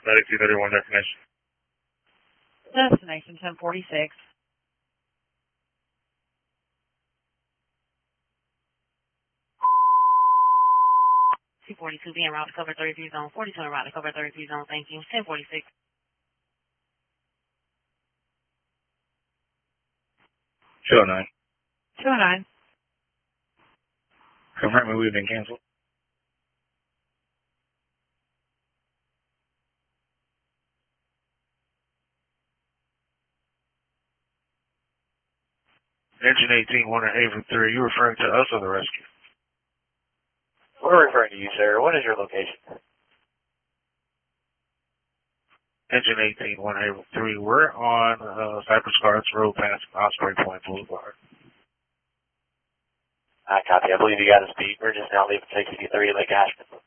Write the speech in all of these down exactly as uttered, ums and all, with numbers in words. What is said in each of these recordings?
Medic two thirty-one destination. Destination ten forty-six. two forty-two being route to cover thirty-three zone, forty-two en route to cover thirty-three zone, thank you. ten forty-six. two oh nine. two oh nine. Confirming we've been canceled. Engine eighteen, one at Haven three. You referring to us or the rescue? We're referring to you, sir. What is your location? Engine eighteen, one Haven three. We're on uh, Cypress Gardens Road past Osprey Point Boulevard. I copy. I believe you got us beat. We're just now leaving sixty-three Lake Ashton.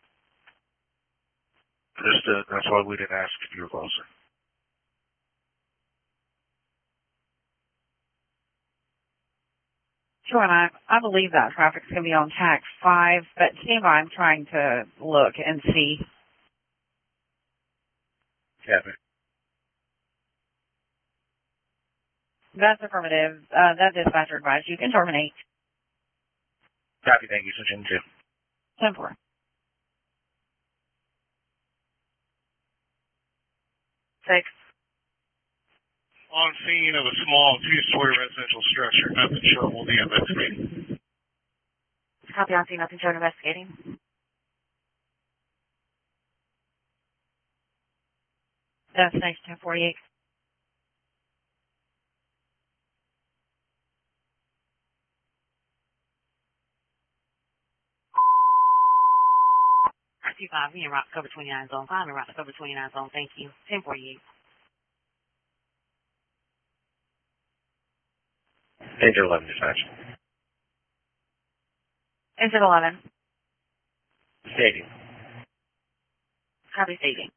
Understood. That's why we didn't ask if you were closer. Sure, and I, I believe that traffic's going to be on tax five, but stand by, I'm trying to look and see. Copy. That's affirmative. Uh, that dispatcher advised you can terminate. Copy. Thank you, Engine two. ten four. Six. On scene of a small two-story residential structure. Nothing short will be investigating. Copy on scene, nothing short investigating. Destination ten forty-eight. R T five being route to cover twenty-nine zone, five en route to cover twenty-nine zone, thank you. ten forty-eight. Engine eleven dispatch. Engine eleven. Stadium. Copy staging.